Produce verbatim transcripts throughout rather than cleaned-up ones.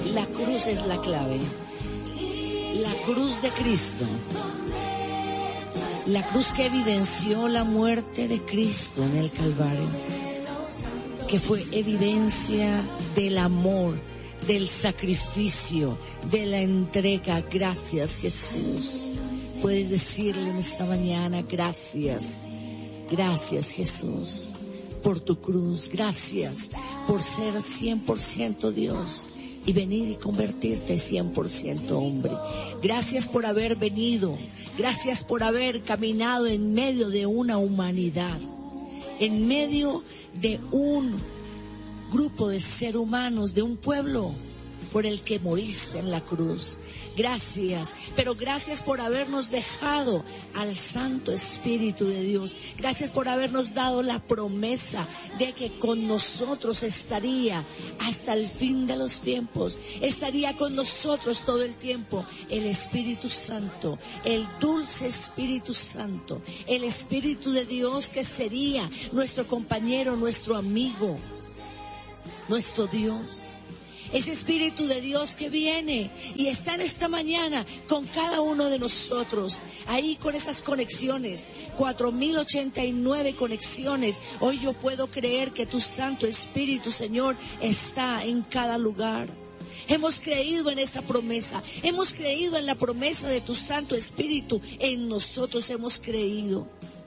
La cruz es la clave. La cruz de Cristo. La cruz que evidenció la muerte de Cristo en el Calvario. Que fue evidencia del amor, del sacrificio, de la entrega. Gracias, Jesús. Puedes decirle en esta mañana, gracias. Gracias, Jesús, por tu cruz. Gracias por ser cien por ciento Dios y venir y convertirte cien por ciento hombre. Gracias por haber venido. Gracias por haber caminado en medio de una humanidad, en medio de un grupo de seres humanos, de un pueblo por el que moriste en la cruz. Gracias, pero gracias por habernos dejado al Santo Espíritu de Dios. Gracias por habernos dado la promesa de que con nosotros estaría hasta el fin de los tiempos. Estaría con nosotros todo el tiempo el Espíritu Santo, el dulce Espíritu Santo, el Espíritu de Dios que sería nuestro compañero, nuestro amigo, nuestro Dios. Ese Espíritu de Dios que viene y está en esta mañana con cada uno de nosotros, ahí con esas conexiones, cuatro mil ochenta y nueve conexiones. Hoy yo puedo creer que tu Santo Espíritu, Señor, está en cada lugar. Hemos creído en esa promesa, hemos creído en la promesa de tu Santo Espíritu, en nosotros hemos creído.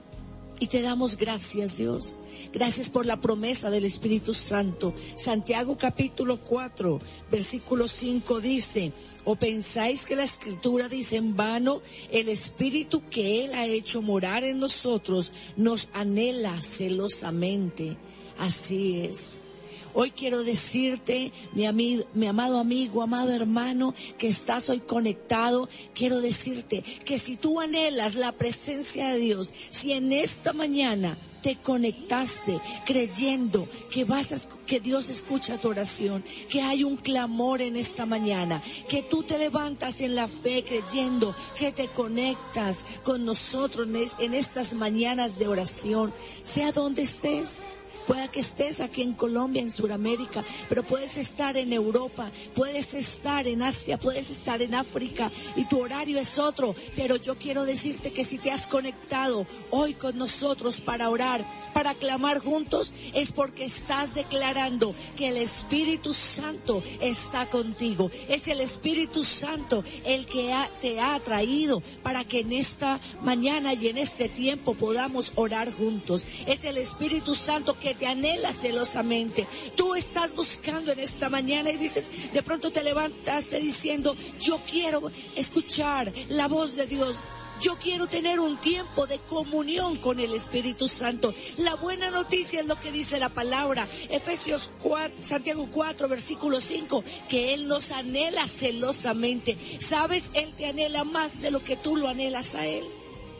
Y te damos gracias, Dios. Gracias por la promesa del Espíritu Santo. Santiago capítulo cuatro, versículo cinco dice: ¿O pensáis que la Escritura dice en vano? El Espíritu que Él ha hecho morar en nosotros nos anhela celosamente. Así es. Hoy quiero decirte, mi, amigo, mi amado amigo, amado hermano, que estás hoy conectado, quiero decirte que si tú anhelas la presencia de Dios, si en esta mañana te conectaste creyendo que vas a, que Dios escucha tu oración, que hay un clamor en esta mañana, que tú te levantas en la fe creyendo que te conectas con nosotros en estas mañanas de oración, sea donde estés. Pueda que estés aquí en Colombia, en Sudamérica, pero puedes estar en Europa, puedes estar en Asia, puedes estar en África y tu horario es otro. Pero yo quiero decirte que si te has conectado hoy con nosotros para orar, para clamar juntos, es porque estás declarando que el Espíritu Santo está contigo. Es el Espíritu Santo el que ha, te ha traído para que en esta mañana y en este tiempo podamos orar juntos. Es el Espíritu Santo que te anhela celosamente. Tú estás buscando en esta mañana y dices, de pronto te levantaste diciendo, yo quiero escuchar la voz de Dios. Yo quiero tener un tiempo de comunión con el Espíritu Santo. La buena noticia es lo que dice la palabra, Efesios cuatro, Santiago cuatro, versículo cinco, que Él nos anhela celosamente. ¿Sabes? Él te anhela más de lo que tú lo anhelas a Él.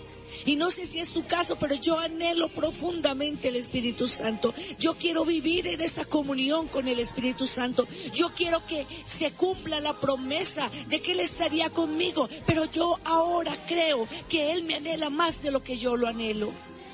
Y no sé si es tu caso, pero yo anhelo profundamente el Espíritu Santo. Yo quiero vivir en esa comunión con el Espíritu Santo. Yo quiero que se cumpla la promesa de que Él estaría conmigo. Pero yo ahora creo que Él me anhela más de lo que yo lo anhelo.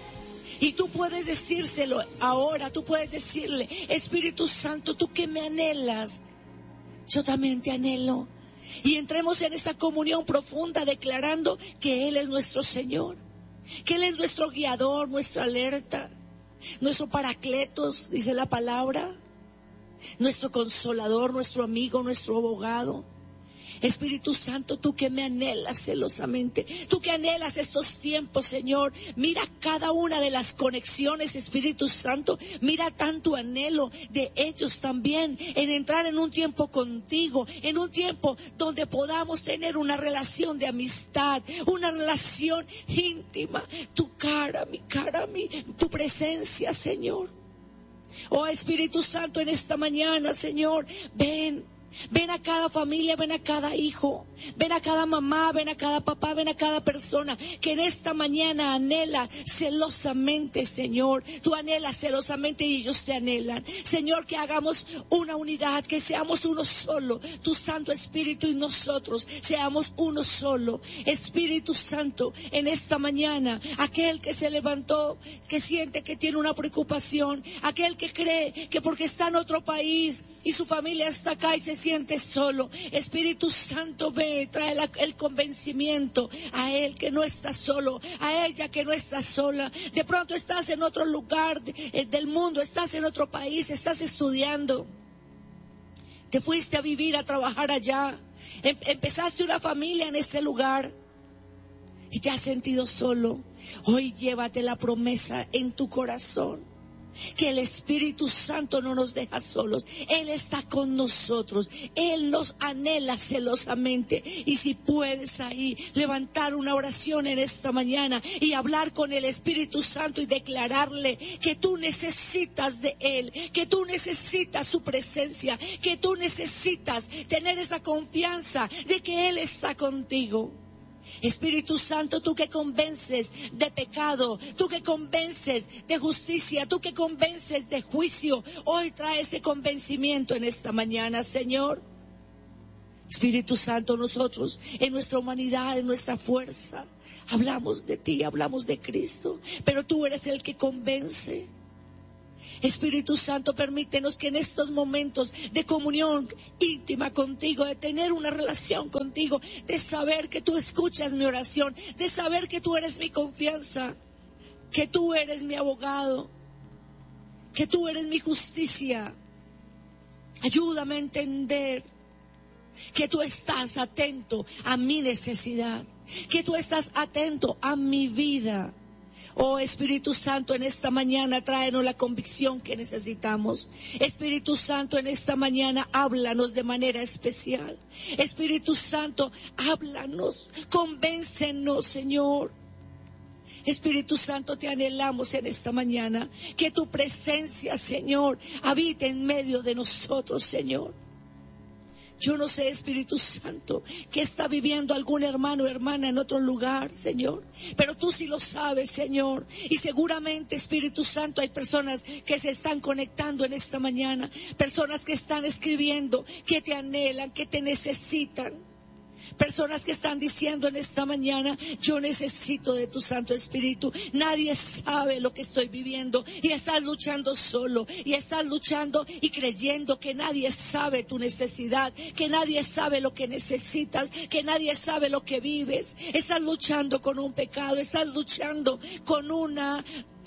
Y tú puedes decírselo ahora, tú puedes decirle, Espíritu Santo, tú que me anhelas, yo también te anhelo. Y entremos en esa comunión profunda declarando que Él es nuestro Señor, que Él es nuestro guiador, nuestra alerta, nuestro paracletos, dice la palabra, nuestro consolador, nuestro amigo, nuestro abogado. Espíritu Santo, tú que me anhelas celosamente, tú que anhelas estos tiempos, Señor, mira cada una de las conexiones, Espíritu Santo, mira tanto anhelo de ellos también, en entrar en un tiempo contigo, en un tiempo donde podamos tener una relación de amistad, una relación íntima, tu cara, mi cara, mi, tu presencia, Señor. Oh Espíritu Santo, en esta mañana, Señor, ven. Ven a cada familia, ven a cada hijo, ven a cada mamá, ven a cada papá, ven a cada persona que en esta mañana anhela celosamente, Señor. Tú anhelas celosamente y ellos te anhelan. Señor, que hagamos una unidad, que seamos uno solo. Tu Santo Espíritu y nosotros seamos uno solo. Espíritu Santo, en esta mañana, aquel que se levantó, que siente que tiene una preocupación, aquel que cree que porque está en otro país y su familia está acá y se sientes solo, Espíritu Santo, ve, trae la, el convencimiento a él que no está solo, a ella que no está sola. De pronto estás en otro lugar de, del mundo, estás en otro país, estás estudiando, te fuiste a vivir, a trabajar allá, em, empezaste una familia en ese lugar y te has sentido solo. Hoy llévate la promesa en tu corazón, que el Espíritu Santo no nos deja solos. Él está con nosotros, Él nos anhela celosamente. Y si puedes ahí levantar una oración en esta mañana y hablar con el Espíritu Santo y declararle que tú necesitas de Él, que tú necesitas su presencia, que tú necesitas tener esa confianza de que Él está contigo. Espíritu Santo, tú que convences de pecado, tú que convences de justicia, tú que convences de juicio, hoy trae ese convencimiento en esta mañana, Señor. Espíritu Santo, nosotros en nuestra humanidad, en nuestra fuerza, hablamos de ti, hablamos de Cristo, pero tú eres el que convence. Espíritu Santo, permítenos que en estos momentos de comunión íntima contigo, de tener una relación contigo, de saber que tú escuchas mi oración, de saber que tú eres mi confianza, que tú eres mi abogado, que tú eres mi justicia. Ayúdame a entender que tú estás atento a mi necesidad, que tú estás atento a mi vida. Oh Espíritu Santo, en esta mañana tráenos la convicción que necesitamos. Espíritu Santo, en esta mañana háblanos de manera especial. Espíritu Santo, háblanos, convéncenos, Señor. Espíritu Santo, te anhelamos en esta mañana, que tu presencia, Señor, habite en medio de nosotros, Señor. Yo no sé, Espíritu Santo, que está viviendo algún hermano o hermana en otro lugar, Señor, pero tú sí lo sabes, Señor, y seguramente, Espíritu Santo, hay personas que se están conectando en esta mañana, personas que están escribiendo, que te anhelan, que te necesitan. Personas que están diciendo en esta mañana, yo necesito de tu Santo Espíritu. Nadie sabe lo que estoy viviendo y estás luchando solo, y estás luchando y creyendo que nadie sabe tu necesidad, que nadie sabe lo que necesitas, que nadie sabe lo que vives. Estás luchando con un pecado, estás luchando con una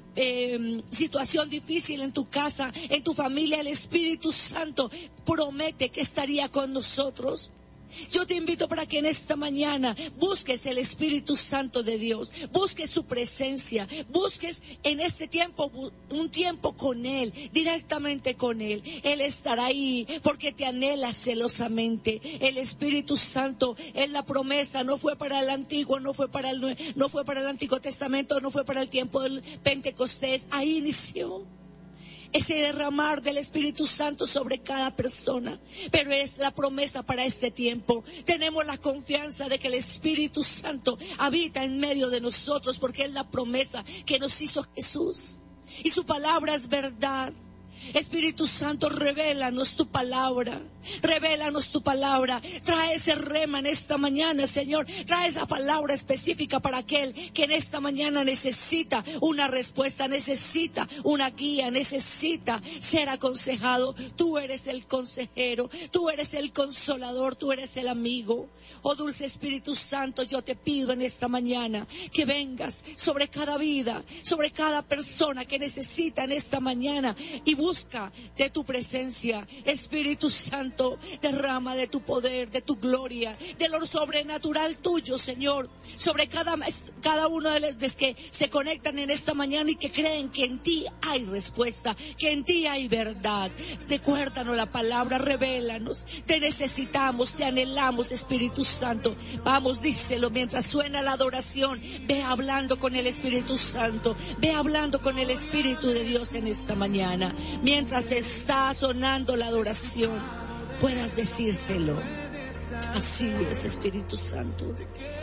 Eh, situación difícil en tu casa, en tu familia. El Espíritu Santo promete que estaría con nosotros. Yo te invito para que en esta mañana busques el Espíritu Santo de Dios, busques su presencia, busques en este tiempo un tiempo con Él, directamente con Él. Él estará ahí porque te anhela celosamente. El Espíritu Santo es la promesa, no fue para el antiguo, no fue para el, no fue para el Antiguo Testamento, no fue para el tiempo del Pentecostés. Ahí inició ese derramar del Espíritu Santo sobre cada persona, pero es la promesa para este tiempo. Tenemos la confianza de que el Espíritu Santo habita en medio de nosotros, porque es la promesa que nos hizo Jesús, y su palabra es verdad. Espíritu Santo, revélanos tu palabra, revélanos tu palabra, trae ese rema en esta mañana, Señor, trae esa palabra específica para aquel que en esta mañana necesita una respuesta, necesita una guía, necesita ser aconsejado. Tú eres el consejero, tú eres el consolador, tú eres el amigo. Oh dulce Espíritu Santo, yo te pido en esta mañana que vengas sobre cada vida, sobre cada persona que necesita en esta mañana y busca Busca de tu presencia. Espíritu Santo, derrama de tu poder, de tu gloria, de lo sobrenatural tuyo, Señor, sobre cada, cada uno de los que se conectan en esta mañana y que creen que en ti hay respuesta, que en ti hay verdad. Recuérdanos la palabra, revélanos. Te necesitamos, te anhelamos, Espíritu Santo. Vamos, díselo mientras suena la adoración. Ve hablando con el Espíritu Santo, ve hablando con el Espíritu de Dios en esta mañana. Mientras está sonando la adoración, puedas decírselo. Así es, Espíritu Santo.